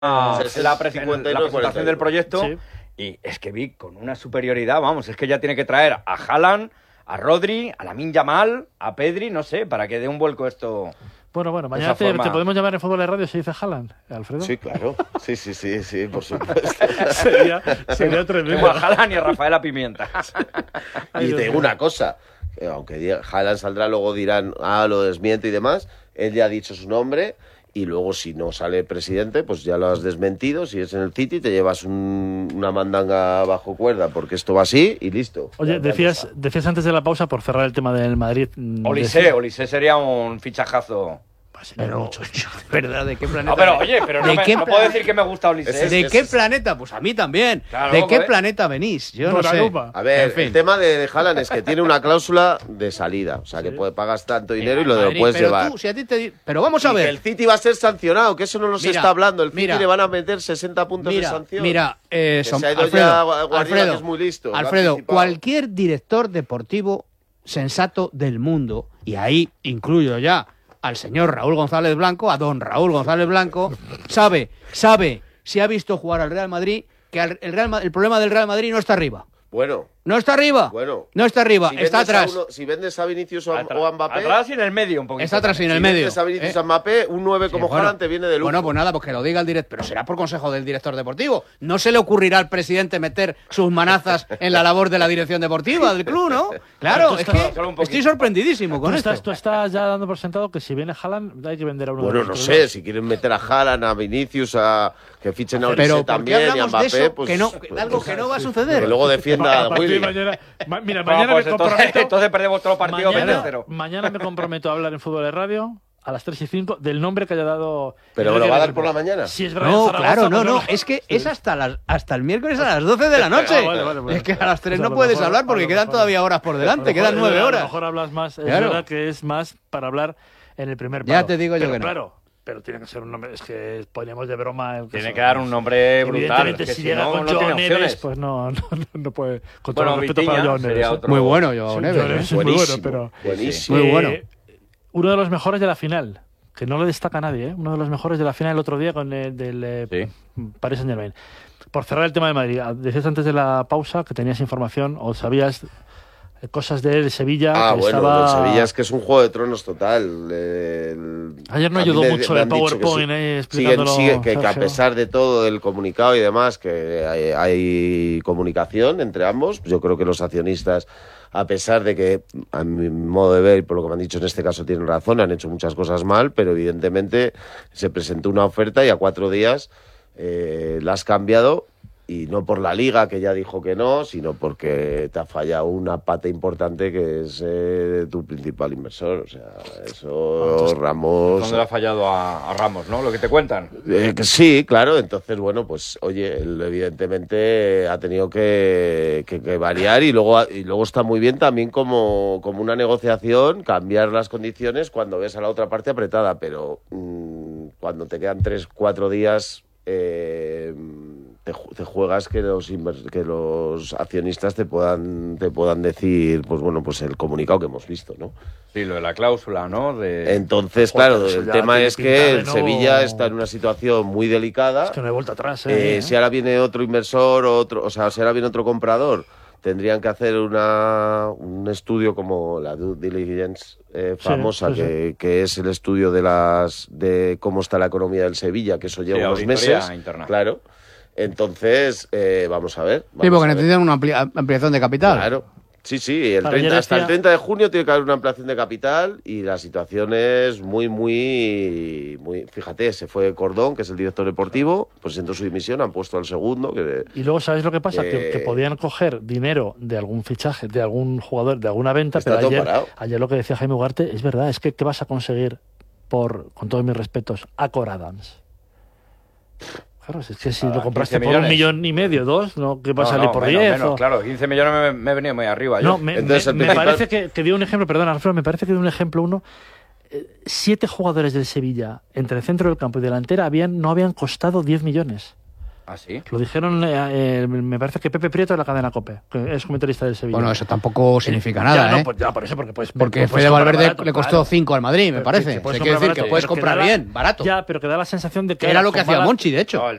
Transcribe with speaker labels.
Speaker 1: la presentación del proyecto, sí. Y es que vi con una superioridad, vamos, es que ya tiene que traer a Haaland, a Rodri, a Lamine Yamal, a Pedri, no sé, para que dé un vuelco esto.
Speaker 2: Bueno, mañana te podemos llamar en Fútbol de Radio si dice Haaland, Alfredo.
Speaker 3: Sí, claro. Sí, por supuesto.
Speaker 2: sería tremendo.
Speaker 1: Tengo a Haaland y a Rafaela Pimienta.
Speaker 3: Y te digo una cosa, aunque Haaland saldrá, luego dirán, lo desmiente y demás, él ya ha dicho su nombre. Y luego, si no sale presidente, pues ya lo has desmentido. Si es en el City, te llevas una mandanga bajo cuerda, porque esto va así y listo.
Speaker 2: Oye, decías antes de la pausa, por cerrar el tema del Madrid...
Speaker 1: Olise sería un fichajazo.
Speaker 4: Pero, ¿verdad? ¿De qué planeta?
Speaker 1: No, pero oye, no puedo decir que me gusta Olise.
Speaker 4: ¿De qué planeta? Pues a mí también. Claro, ¿de qué planeta venís? Yo no sé.
Speaker 3: A ver, en fin. El tema de Haaland es que tiene una cláusula de salida. O sea, que pagas tanto dinero y lo puedes llevar.
Speaker 4: Pero vamos a ver.
Speaker 3: Que el City va a ser sancionado, que eso no nos está hablando. El City le van a meter 60 puntos de sanción.
Speaker 4: Se
Speaker 3: ha ido ya Guardiola, que es muy listo.
Speaker 4: Alfredo, cualquier director deportivo sensato del mundo, y ahí incluyo ya al señor Raúl González Blanco, a don Raúl González Blanco, sabe, si ha visto jugar al Real Madrid, que el problema del Real Madrid no está arriba.
Speaker 3: Bueno.
Speaker 4: No está arriba. No está arriba,
Speaker 3: si
Speaker 4: está atrás.
Speaker 3: Si vendes a Vinicius o a Mbappé...
Speaker 1: Atrás y en el medio un poquito.
Speaker 4: Está atrás y en el medio.
Speaker 3: Si vendes a Vinicius a Mbappé, un 9 como Haaland te viene de lujo.
Speaker 4: Bueno, pues nada, pues que lo diga el director. Pero será por consejo del director deportivo. No se le ocurrirá al presidente meter sus manazas en la labor de la dirección deportiva del club, ¿no? Claro, es que estoy sorprendidísimo con esto.
Speaker 2: Tú estás ya dando por sentado que si viene Haaland hay que vender a uno.
Speaker 3: Bueno, no sé, si quieren meter a Haaland, a Vinicius, que fichen a Olise también y a Mbappé, pues...
Speaker 4: algo que no va a suceder.
Speaker 3: Que luego defienda a Willy.
Speaker 2: Mañana me comprometo.
Speaker 1: Entonces perdemos todo el partido.
Speaker 2: Mañana me comprometo a hablar en Fútbol de Radio a las 3:05 del nombre que haya dado.
Speaker 3: ¿Pero lo va a dar por la mañana?
Speaker 2: Si es
Speaker 4: no, claro, no. Es que es hasta el miércoles a las 12 de la noche. Vale. Es que a las 3 no puedes hablar porque quedan todavía horas por delante, quedan 9 horas.
Speaker 2: A lo mejor hablas más. Es verdad que es más para hablar en el primer palo.
Speaker 4: Ya te digo yo que no.
Speaker 2: Claro. Pero tiene que ser un nombre, es que poníamos de broma.
Speaker 1: Tiene que dar un nombre brutal.
Speaker 2: Evidentemente, si llega con Joao Neves, pues no puede. Con todo el respeto para Joao Neves.
Speaker 4: Muy bueno, Joao Neves.
Speaker 2: Es muy bueno, pero.
Speaker 3: Buenísimo.
Speaker 4: Muy bueno.
Speaker 2: Uno de los mejores de la final, que no lo destaca nadie, ¿eh? Uno de los mejores de la final el otro día con el del Paris Saint-Germain. Por cerrar el tema de Madrid, decías antes de la pausa que tenías información o sabías cosas de Sevilla.
Speaker 3: Bueno,
Speaker 2: estaba...
Speaker 3: el Sevilla es que es un Juego de Tronos total.
Speaker 2: Ayer no ayudó mucho el PowerPoint explicándolo.
Speaker 3: Que a pesar de todo el comunicado y demás, que hay comunicación entre ambos, yo creo que los accionistas, a pesar de que, a mi modo de ver, y por lo que me han dicho en este caso tienen razón, han hecho muchas cosas mal, pero evidentemente se presentó una oferta y a 4 días la has cambiado. Y no por la Liga, que ya dijo que no, sino porque te ha fallado una pata importante que es tu principal inversor. O sea, eso Ramos...
Speaker 1: ¿Dónde le ha fallado a Ramos, no? Lo que te cuentan.
Speaker 3: Que sí, claro. Entonces, bueno, pues, oye, él evidentemente ha tenido que variar y luego está muy bien también como una negociación, cambiar las condiciones cuando ves a la otra parte apretada. Pero cuando te quedan 3-4 días... te juegas que los accionistas te puedan decir, pues bueno, pues el comunicado que hemos visto, ¿no?
Speaker 1: Sí, lo de la cláusula, ¿no?
Speaker 3: Entonces, claro, el tema es que el Sevilla está en una situación muy delicada.
Speaker 2: Es que no hay vuelta atrás,
Speaker 3: Si ahora viene otro inversor, si ahora viene otro comprador, tendrían que hacer un estudio como la due diligence famosa, que es el estudio de cómo está la economía del Sevilla, que eso lleva unos meses.
Speaker 1: Interna.
Speaker 3: Claro. Entonces, vamos a ver.
Speaker 4: Sí, porque necesitan una ampliación de capital.
Speaker 3: Claro. Sí, hasta el 30 de junio tiene que haber una ampliación de capital y la situación es muy... Fíjate, se fue Cordón, que es el director deportivo, presentó su dimisión, han puesto al segundo.
Speaker 2: Y luego, ¿sabes lo que pasa? Que podían coger dinero de algún fichaje, de algún jugador, de alguna venta, pero ayer lo que decía Jaime Ugarte es verdad, es que ¿qué vas a conseguir con todos mis respetos, a Cor Adams? Claro, es que si lo compraste por 1,5 millones, 2, ¿no? ¿Qué va a salir por 10?
Speaker 1: Menos, claro, 15 millones me venía muy arriba.
Speaker 2: No, me parece que dio un ejemplo, perdona, Alfredo, me parece que dio un ejemplo 7 jugadores del Sevilla, entre el centro del campo y delantera, no habían costado 10 millones.
Speaker 1: ¿Ah, sí?
Speaker 2: Lo dijeron, me parece que Pepe Prieto de la cadena COPE, que es comentarista del Sevilla.
Speaker 4: Bueno, eso tampoco significa nada,
Speaker 2: ya,
Speaker 4: ¿eh?
Speaker 2: No, pues ya, por eso,
Speaker 4: porque Fede Valverde barato, le costó 5 al Madrid, me parece. Quiere decir que puedes comprar bien, barato.
Speaker 2: Ya, pero que da la sensación de que
Speaker 4: era lo que hacía Monchi, de hecho.